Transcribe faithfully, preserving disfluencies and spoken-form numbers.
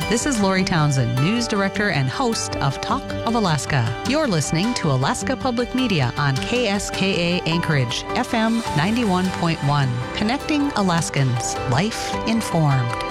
This is Lori Townsend, News Director and host of Talk of Alaska. You're listening to Alaska Public Media on K S K A Anchorage, F M ninety-one point one. Connecting Alaskans. Life informed.